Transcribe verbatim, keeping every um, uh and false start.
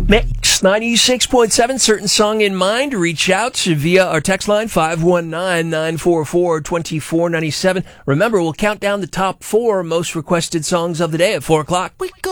Mix ninety-six point seven, certain song in mind. Reach out via our text line five one nine, nine four four, two four nine seven. Remember, we'll count down the top four most requested songs of the day at four o'clock.